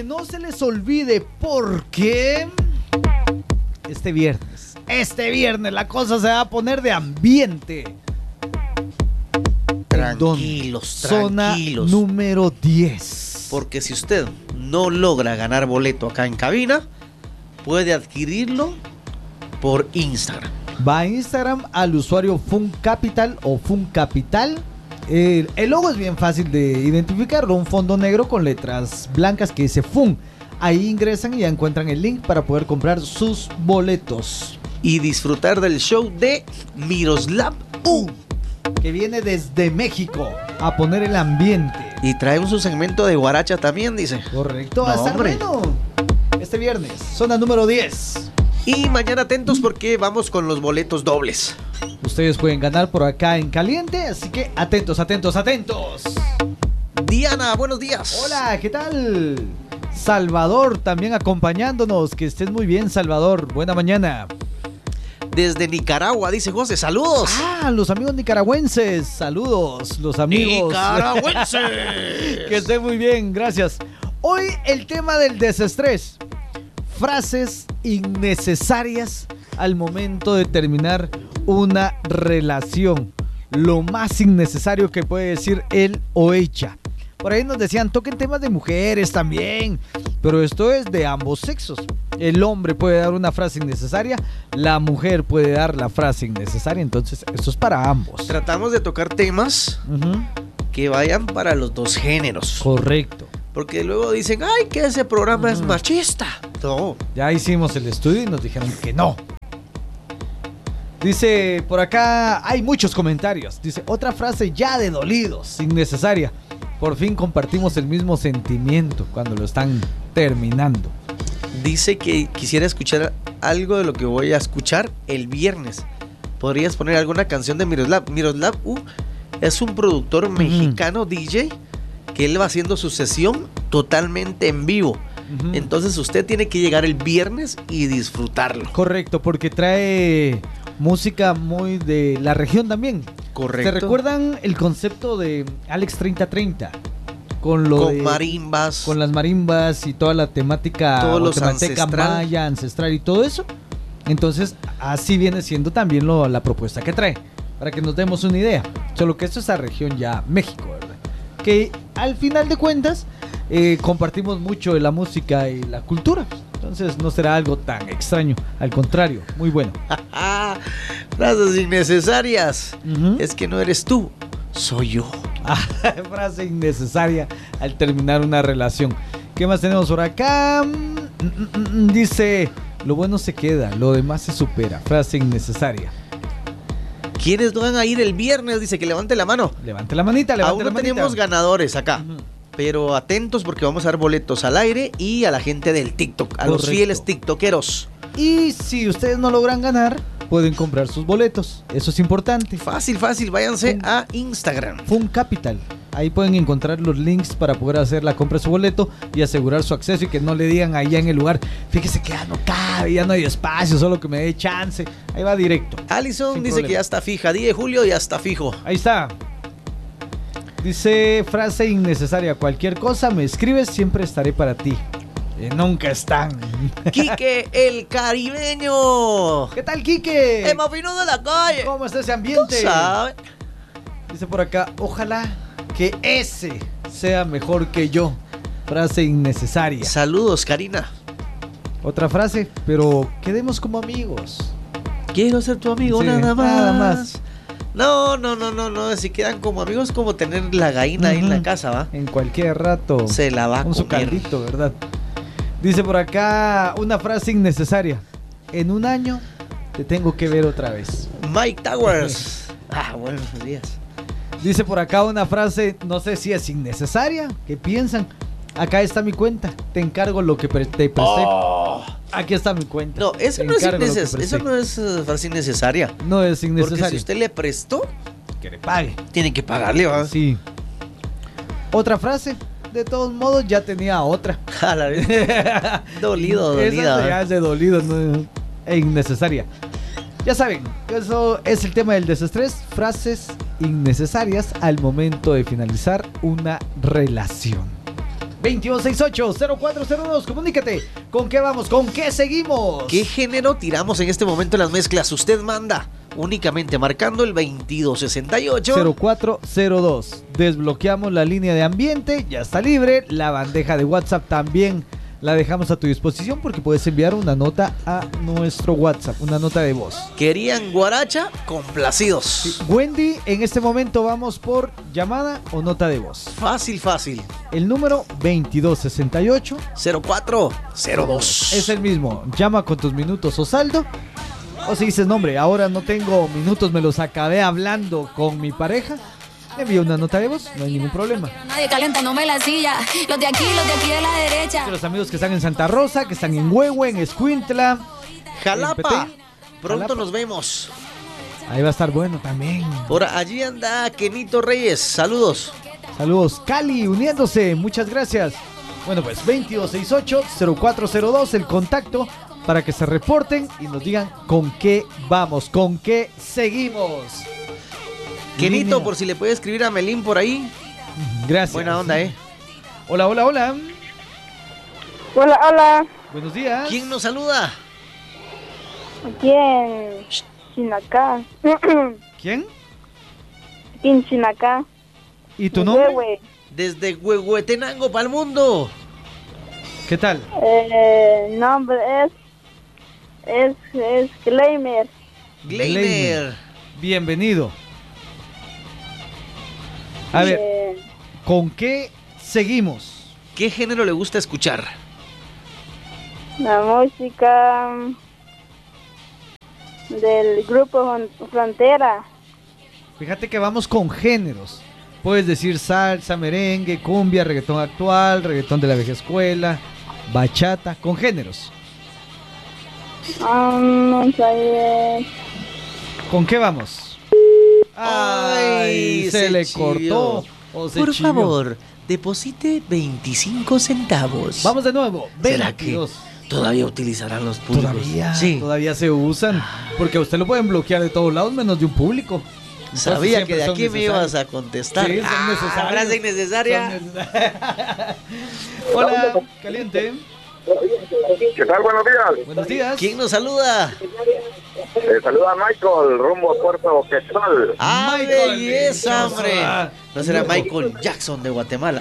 no se les olvide porque este viernes la cosa se va a poner de ambiente. Tranquilos, Zona tranquilos. número 10. Porque si usted no logra ganar boleto acá en cabina, puede adquirirlo por Instagram. Va a Instagram al usuario FunCapital o FunCapital. El logo es bien fácil de identificarlo, un fondo negro con letras blancas que dice Fun. Ahí ingresan y ya encuentran el link para poder comprar sus boletos. Y disfrutar del show de Miroslav U, que viene desde México a poner el ambiente. Y traemos un segmento de guaracha también, dice. Correcto, No, hasta hombre. bueno. Este viernes, zona número 10. Y mañana atentos porque vamos con los boletos dobles. Ustedes pueden ganar por acá en caliente, así que atentos, atentos, atentos. Diana, buenos días. Hola, ¿qué tal? Salvador también acompañándonos. Que estés muy bien, Salvador. Buena mañana. Desde Nicaragua, dice José, saludos. Ah, los amigos nicaragüenses. Saludos, los amigos. Nicaragüenses. Que estén muy bien, gracias. Hoy el tema del desestrés. Frases innecesarias al momento de terminar una relación. Lo más innecesario que puede decir él o ella. Por ahí nos decían, toquen temas de mujeres también. Pero esto es de ambos sexos. El hombre puede dar una frase innecesaria, la mujer puede dar la frase innecesaria. Entonces, esto es para ambos. Tratamos de tocar temas que vayan para los dos géneros. Correcto. Porque luego dicen, ay, que ese programa es machista. No. Ya hicimos el estudio y nos dijeron que no. Dice, por acá hay muchos comentarios. Dice, otra frase ya de dolidos, innecesaria. Por fin compartimos el mismo sentimiento cuando lo están terminando. Dice que quisiera escuchar algo de lo que voy a escuchar el viernes. ¿Podrías poner alguna canción de Miroslav? Miroslav es un productor mexicano, DJ, que él va haciendo su sesión totalmente en vivo. Entonces usted tiene que llegar el viernes y disfrutarlo. Correcto, porque trae música muy de la región también. Correcto. ¿Se recuerdan el concepto de Alex 3030? Con marimbas. Con las marimbas y toda la temática guatemalteca, maya, ancestral y todo eso. Entonces, así viene siendo también la propuesta que trae. Para que nos demos una idea. Solo que esto es la región ya México, ¿verdad? Que al final de cuentas compartimos mucho de la música y la cultura. Entonces no será algo tan extraño. Al contrario, muy bueno. Frases innecesarias. Es que no eres tú, soy yo. Frase innecesaria al terminar una relación. ¿Qué más tenemos por acá? Dice, lo bueno se queda, lo demás se supera. Frase innecesaria. ¿Quiénes van a ir el viernes? Dice que levante la mano. Levante la manita, levante Aún la no manita. tenemos ganadores acá. Pero atentos porque vamos a dar boletos al aire y a la gente del TikTok, a los fieles tiktokeros. Y si ustedes no logran ganar, pueden comprar sus boletos. Eso es importante. Fácil, váyanse a Instagram. FunCapital. Ahí pueden encontrar los links para poder hacer la compra de su boleto y asegurar su acceso y que no le digan allá en el lugar, fíjese que ya no cabe, ya no hay espacio, solo que me dé chance. Ahí va directo. Alison Sin dice problema. que ya está fija. 10 de julio ya está fijo. Ahí está. Dice, frase innecesaria, cualquier cosa me escribes, siempre estaré para ti. Nunca están. Quique el caribeño. ¿Qué tal, Quique? El más fino de la calle. ¿Cómo está ese ambiente? ¿Tú sabes? Dice por acá, ojalá que ese sea mejor que yo. Frase innecesaria. Saludos, Karina. Otra frase, pero quedemos como amigos. Quiero ser tu amigo, Sí, nada más. nada más. No. Si quedan como amigos, como tener la gallina ahí en la casa, ¿va? En cualquier rato. Se la va a con su comer. caldito, ¿verdad? Dice por acá una frase innecesaria. En un año te tengo que ver otra vez. Mike Towers. Buenos días. Dice por acá una frase, no sé si es innecesaria. ¿Qué piensan? Acá está mi cuenta. Te encargo lo que te presté. Aquí está mi cuenta. No, eso Te no es encargo lo que innecesario. presté. Eso no es frase innecesaria. No es Porque innecesario. si usted le prestó, que le pague. tiene que pagarle, ¿va? Sí. Otra frase. De todos modos, ya tenía otra. A la vez. Dolido, Esa dolida. ya es de dolido, no, e innecesaria. Ya saben, eso es el tema del desestrés. Frases innecesarias al momento de finalizar una relación. 2268-0402. Comunícate. ¿Con qué vamos? ¿Con qué seguimos? ¿Qué género tiramos en este momento en las mezclas? Usted manda únicamente marcando el 2268 0402. Desbloqueamos la línea de ambiente, ya está libre. La bandeja de WhatsApp también la dejamos a tu disposición porque puedes enviar una nota a nuestro WhatsApp, una nota de voz. ¿Querían guaracha? Complacidos. Sí. Wendy, en este momento vamos por llamada o nota de voz. Fácil. El número 2268 0402. es el mismo. Llama con tus minutos o saldo. O si dices, no hombre, ahora no tengo minutos, me los acabé hablando con mi pareja, le envío una nota de voz, no hay ningún problema. Nadie calentándome la silla. Los de aquí de la derecha. Los amigos que están en Santa Rosa, que están en Huehue, en Escuintla, Jalapa. en Petén. Pronto Jalapa. nos vemos. Ahí va a estar bueno también. Por allí anda Kenito Reyes. Saludos. Saludos, Cali, uniéndose, muchas gracias. Bueno, pues 2268-0402, el contacto para que se reporten y nos digan con qué vamos, con qué seguimos. Kenito, Línea. por si le puede escribir a Melín por ahí. Gracias. Buena onda, Hola. Hola, hola. Buenos días. ¿Quién nos saluda? Aquí en Chinacá. ¿Quién? Aquí en Chinacá. ¿Y tu nombre? Huehue. Desde Huehuetenango para el mundo. ¿Qué tal? Nombre es Gleimer. Gleiner. Bienvenido. A ver, ¿con qué seguimos? ¿Qué género le gusta escuchar? La música del grupo Frontera. Fíjate que vamos con géneros. Puedes decir salsa, merengue, cumbia, reggaetón actual, reggaetón de la vieja escuela, bachata, con géneros. No sé. ¿Con qué vamos? Ay, se le chivió. cortó. O se Por chivió. favor, deposite 25 centavos. Vamos de nuevo. ¿Será que 22. todavía utilizarán los públicos? Todavía se usan. Porque a usted lo pueden bloquear de todos lados menos de un público. Entonces, Sabía que siempre de son aquí me ibas necesarios. a contestar. Sí, son necesarios. Frase innecesaria. Son necesarios. Hola, caliente. ¿Qué tal? Buenos días. Buenos días. ¿Quién nos saluda? Saluda a Michael, rumbo a Puerto Quetzal. ¡Ah, Michael, belleza, dichoso. hombre! No será Michael Jackson de Guatemala.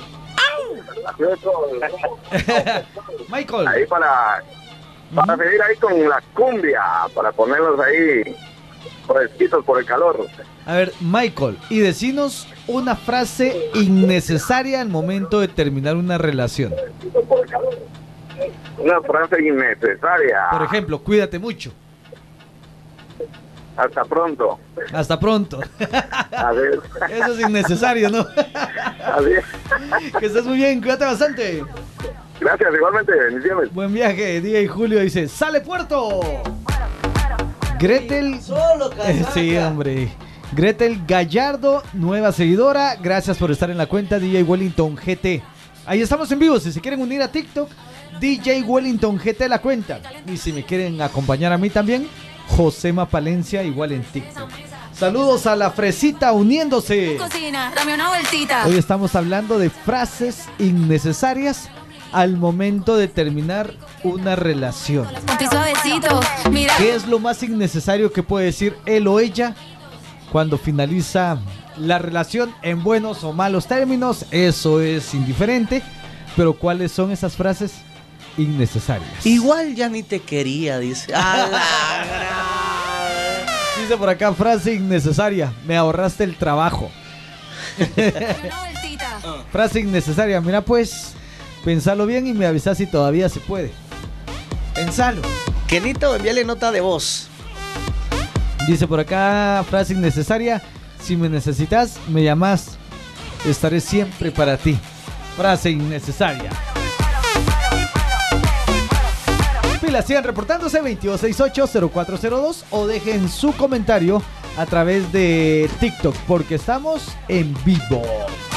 Michael. Ahí para seguir ahí con la cumbia, para ponerlos ahí fresquitos por el calor. A ver, Michael, y decinos una frase innecesaria al momento de terminar una relación. Una frase innecesaria. Por ejemplo, cuídate mucho. Hasta pronto. Hasta pronto. Así es. Eso es innecesario, ¿no? Así es. Que estés muy bien, cuídate bastante. Gracias, igualmente. Bendiciones. Buen viaje, DJ Julio dice, ¡sale Puerto! Gretel. Sí, hombre. Gretel Gallardo, nueva seguidora. Gracias por estar en la cuenta DJ Wellington GT. Ahí estamos en vivo. Si se quieren unir a TikTok, DJ Wellington GT la cuenta. Y si me quieren acompañar a mí también, Josema Palencia igual en TikTok. Saludos a la Fresita uniéndose. Cocina, dame una vueltita. Hoy estamos hablando de frases innecesarias al momento de terminar una relación. Ponte suavecito, mira. ¿Qué es lo más innecesario que puede decir él o ella cuando finaliza la relación en buenos o malos términos? Eso es indiferente, pero ¿cuáles son esas frases innecesarias? Igual ya ni te quería, dice. ¡A la gran! Dice por acá, frase innecesaria, me ahorraste el trabajo. Una vueltita. Frase innecesaria, mira pues, pensalo bien y me avisas si todavía se puede. Pensalo. Kenito, envíale nota de voz. Dice por acá, frase innecesaria, si me necesitas, me llamas, estaré siempre para ti. Frase innecesaria. Pilas, sigan reportándose 2268-0402 o dejen su comentario a través de TikTok porque estamos en vivo.